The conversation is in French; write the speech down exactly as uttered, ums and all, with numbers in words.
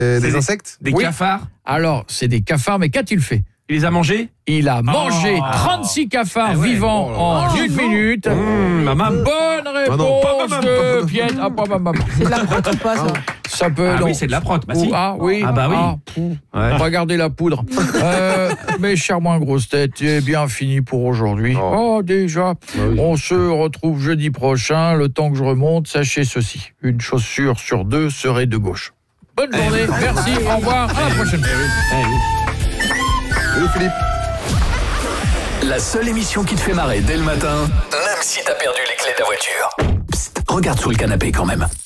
Euh, C'est des des- insectes? Des Oui. cafards? Alors, c'est des cafards, mais qu'a-t-il fait? Il les a mangés? Il a mangé Oh. trente-six cafards Eh ouais. vivants Oh là en là. une Vivants. minute. Mmh, maman. Bonne Ah non. réponse de Piet. Ah, bah, bah, bah, bah. C'est de la prote ou pas, ça? Ça peut... Ah non. oui, c'est de la prot. Bah si. Ou- ah oui. Ah bah oui. pou. Ouais. Regardez la poudre. Euh, mes chers moins grosses têtes, c'est bien fini pour aujourd'hui. Oh. Oh, déjà. oui. On se retrouve jeudi prochain. Le temps que je remonte, sachez ceci. Une chaussure sur deux serait de gauche. Bonne journée. Merci. Au revoir. À la prochaine. Eh oui. Salut Philippe. La seule émission qui te fait marrer dès le matin, même si t'as perdu les clés de la voiture. Psst, regarde sous le canapé quand même.